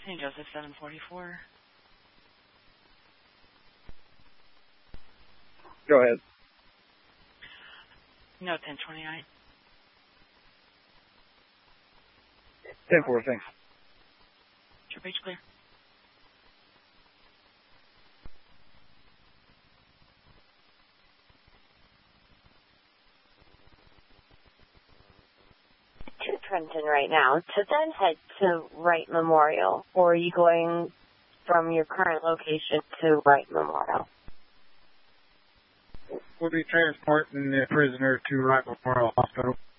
St. Joseph 744. Go ahead. No, 1029. 10-4, thanks. Your page clear. To Trenton right now, to then head to Wright Memorial, or are you going from your current location to Wright Memorial? We'll be transporting the prisoner to Wright Memorial Hospital.